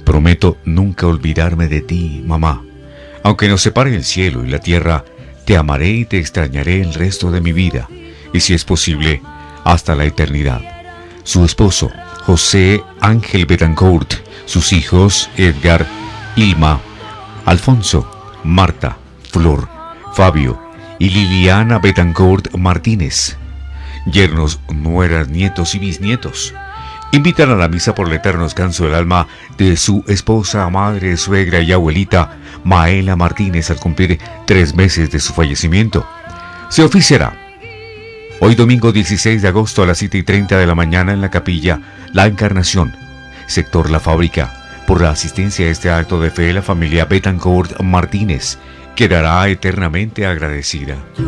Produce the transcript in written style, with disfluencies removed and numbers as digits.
Prometo nunca olvidarme de ti, mamá. Aunque nos separe el cielo y la tierra, te amaré y te extrañaré el resto de mi vida, y si es posible, hasta la eternidad. Su esposo, José Ángel Betancourt, sus hijos, Edgar, Ilma, Alfonso, Marta, Flor, Fabio y Liliana Betancourt Martínez, yernos, nueras, nietos y bisnietos. Invitan a la misa por el eterno descanso del alma de su esposa, madre, suegra y abuelita, Maela Martínez, al cumplir 3 meses de su fallecimiento. Se oficiará hoy domingo 16 de agosto a las 7:30 de la mañana en la capilla La Encarnación, sector La Fábrica. Por la asistencia a este acto de fe, la familia Betancourt Martínez quedará eternamente agradecida.